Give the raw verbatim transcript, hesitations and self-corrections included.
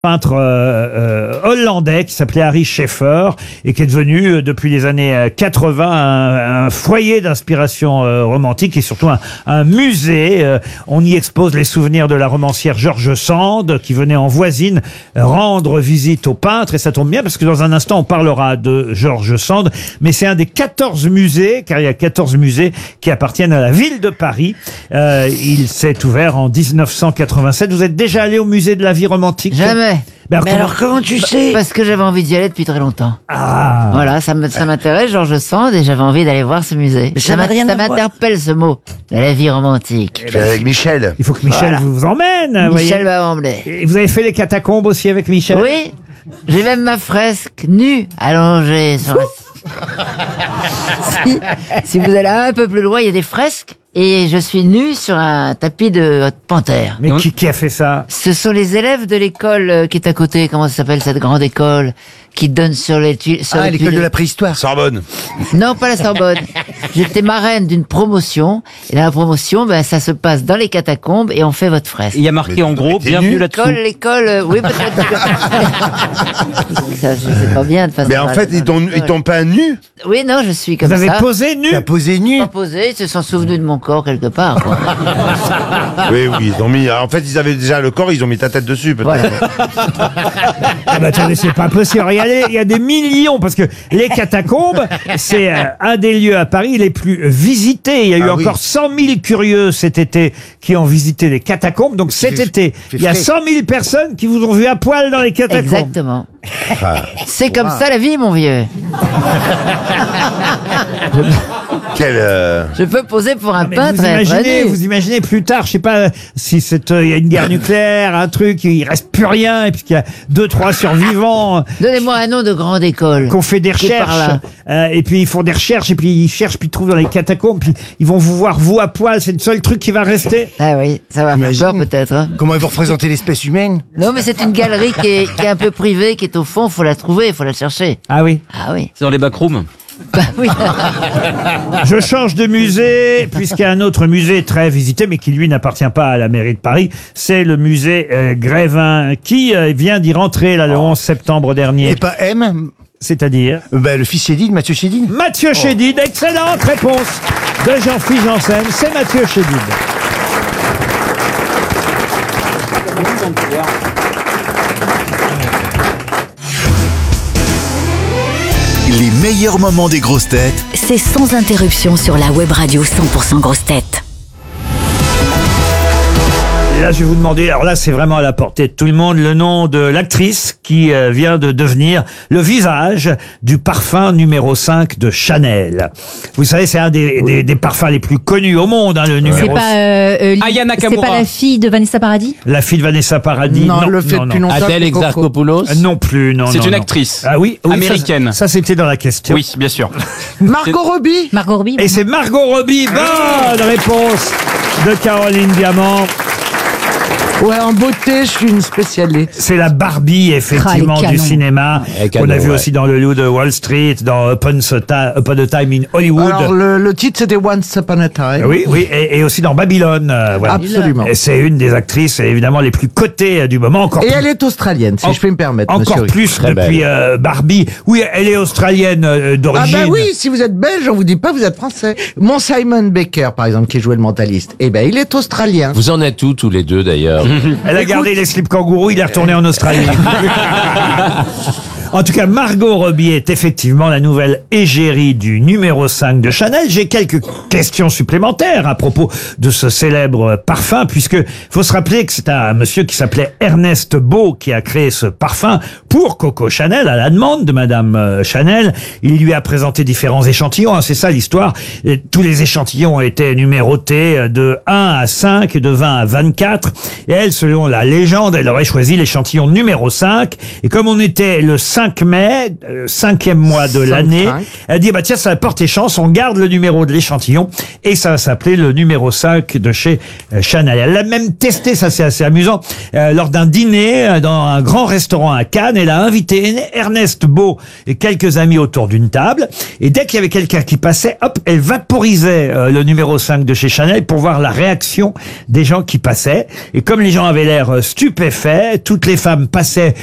peintre euh, euh, hollandais qui s'appelait Harry Schaeffer et qui est devenu euh, depuis les années euh, quatre-vingts un, un foyer d'inspiration euh, romantique et surtout un, un musée. Euh, on y expose les souvenirs de la romancière George Sand qui venait en voisine euh, rendre visite au peintre, et ça tombe bien parce que dans un instant on parlera de George Sand, mais c'est un des quatorze musées, car il y a quatorze musées qui appartiennent à la ville de Paris. Euh, il s'est ouvert en dix-neuf cent quatre-vingt-sept. Vous êtes déjà allé au musée de la vie romantique? Jamais. Ben alors, Mais comment- alors comment tu sais? Parce que j'avais envie d'y aller depuis très longtemps. Ah. Voilà, ça me- ça m'intéresse, Georges Sand, et j'avais envie d'aller voir ce musée. Mais ça n'a m'a- rien ça à voir. m'interpelle ce mot, la vie romantique. Je vais avec Michel. Il faut que Michel Voilà. vous emmène. vous Michel voyez. va m'emmener. Et vous avez fait les catacombes aussi avec Michel? Oui, j'ai même ma fresque nue allongée sur la... si, si vous allez un peu plus loin, il y a des fresques, et je suis nu sur un tapis de panthère. Mais qui, qui a fait ça? Ce sont les élèves de l'école euh, qui est à côté. Comment ça s'appelle cette grande école qui donne sur les tuiles? Ah, l'école de la préhistoire. Sorbonne. Non, pas la Sorbonne. J'étais marraine d'une promotion. Et dans la promotion, ben, ça se passe dans les catacombes et on fait votre fresque. Il y a marqué en gros, t'es bienvenue nu là-dessous. L'école, l'école, euh, oui, peut-être. que- ça, je sais pas bien de façon. Mais en fait, ils t'ont, ils t'ont peint nu. Oui, non, je suis comme Vous avez ça. posé nu? T'as posé nu. Pas posé, ils se sont souvenus de mon corps quelque part. quoi. Oui, oui, ils ont mis. En fait, ils avaient déjà le corps, ils ont mis ta tête dessus, peut-être. Voilà. Ah bah attendez, c'est pas possible. Regardez, il y a des millions, parce que les catacombes, c'est euh, un des lieux à Paris les plus visités. Il y a eu Ah oui. encore cent mille curieux cet été qui ont visité les catacombes. Donc cet fait- été, fait il y a frais. cent mille personnes qui vous ont vu à poil dans les catacombes. Exactement. Ah, C'est comme ça la vie, mon vieux. quel. euh, Je peux poser pour un Mais peintre vous et être imaginez, nu. vous imaginez plus tard, je sais pas si c'est euh, il y a une guerre nucléaire, un truc, il reste plus rien, et puis qu'il y a deux trois survivants Donnez-moi un nom de grande école. qu'on fait des Qui est par recherches, là. euh, et puis ils font des recherches, et puis ils cherchent, puis ils trouvent dans les catacombes, puis ils vont vous voir vous à poil, c'est le seul truc qui va rester. Ah oui, ça va faire Imagine. peur peut-être. hein. Comment ils vont représenter l'espèce humaine? Non, mais c'est une galerie qui est, qui est un peu privée, qui est au fond, faut la trouver, faut la chercher. Ah oui. Ah oui. C'est dans les backrooms. Bah oui. Je change de musée, puisqu'il y a un autre musée très visité, mais qui lui n'appartient pas à la mairie de Paris. C'est le musée euh, Grévin, qui euh, vient d'y rentrer là le onze septembre dernier. Et pas M? C'est-à-dire Ben, le fils Chédid, Mathieu Chédid. Mathieu Chédid. Excellente réponse de Jean-Philippe Janssen. C'est Mathieu Chédid. Les meilleurs moments des grosses têtes C'est sans interruption sur la web radio cent pour cent grosses têtes. Et là, je vais vous demander, alors là, c'est vraiment à la portée de tout le monde, le nom de l'actrice qui euh, vient de devenir le visage du parfum numéro cinq de Chanel. Vous savez, c'est un des, des, des parfums les plus connus au monde, hein, le C'est numéro pas, euh, euh, Li- Aya c'est Nakamura. pas la fille de Vanessa Paradis? La fille de Vanessa Paradis. Non, le fait non, depuis non. longtemps. Adèle que Coco. Exarchopoulos. Euh, Non plus, non. C'est non, une non. actrice. Ah oui, oui, ça- Américaine. Ça, c'était dans la question. Oui, bien sûr. Margot Robbie. Margot Robbie? Et c'est Margot Robbie. Bonne réponse de Caroline Diamant. Ouais, en beauté, je suis une spécialiste. C'est la Barbie, effectivement, Ah, les du canons. cinéma. Les qu'on a canons, vu ouais. aussi dans Le Loup de Wall Street, dans Upon a, Ta- Upon a Time in Hollywood. Alors, le, le titre, c'était Once Upon a Time. Oui, oui, et, et aussi dans Babylone. euh, voilà. Absolument. Et c'est une des actrices, évidemment, les plus cotées euh, du moment. Encore Et plus, elle est australienne, si En- je peux me permettre, encore monsieur. plus Très depuis belle. euh, Barbie. Oui, elle est australienne euh, Ah d'origine. bah oui, si vous êtes belge, on vous dit pas vous êtes français. Mon Simon Baker, par exemple, qui jouait le mentaliste, eh ben il est australien. Vous en êtes où tous les deux d'ailleurs? Elle a gardé les slips kangourous, il est retourné en Australie. En tout cas, Margot Robbie est effectivement la nouvelle égérie du numéro cinq de Chanel. J'ai quelques questions supplémentaires à propos de ce célèbre parfum, puisque faut se rappeler que c'est un monsieur qui s'appelait Ernest Beau qui a créé ce parfum pour Coco Chanel, à la demande de Madame euh, Chanel. Il lui a présenté différents échantillons, hein, c'est ça l'histoire. Et tous les échantillons étaient numérotés de un à cinq, de vingt à vingt-quatre. Et elle, selon la légende, elle aurait choisi l'échantillon numéro cinq. Et comme on était le cinq mai, euh, cinquième mois de l'année, cinq. elle dit, bah tiens, ça porte chance, on garde le numéro de l'échantillon, et ça va s'appeler le numéro cinq de chez euh, Chanel. Elle l'a même testé, ça c'est assez amusant, euh, lors d'un dîner euh, dans un grand restaurant à Cannes. Elle a invité Ernest Beau et quelques amis autour d'une table, et dès qu'il y avait quelqu'un qui passait, hop, elle vaporisait euh, le numéro cinq de chez Chanel pour voir la réaction des gens qui passaient. Et comme les les gens avaient l'air euh, stupéfaits. Toutes les femmes passaient